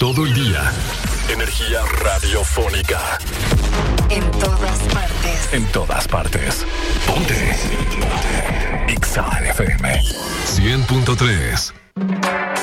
todo el día. Energía radiofónica. En todas partes. En todas partes. Ponte. Exa FM 100.3.